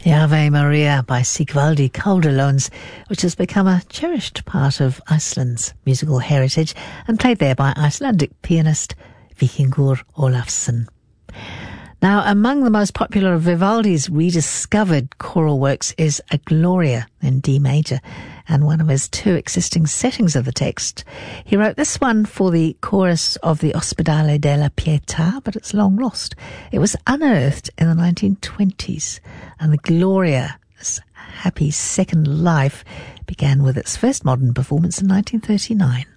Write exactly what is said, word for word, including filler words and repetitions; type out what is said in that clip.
Ave Maria by Sigvaldi Calderlones, which has become a cherished part of Iceland's musical heritage and played there by Icelandic pianist Víkingur Ólafsson. Now, among the most popular of Vivaldi's rediscovered choral works is A Gloria in D major, and one of his two existing settings of the text. He wrote this one for the chorus of the Ospedale della Pietà, but it's long lost. It was unearthed in the nineteen twenties, and the Gloria, this happy second life, began with its first modern performance in nineteen thirty-nine.